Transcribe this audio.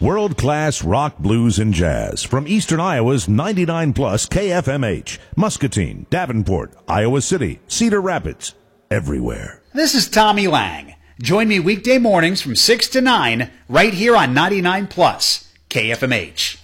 World-class rock, blues, and jazz from Eastern Iowa's 99 plus KFMH, Muscatine, Davenport, Iowa City, Cedar Rapids, everywhere. This is Tommy Lang. Join me weekday mornings from 6 to 9 right here on 99 plus KFMH.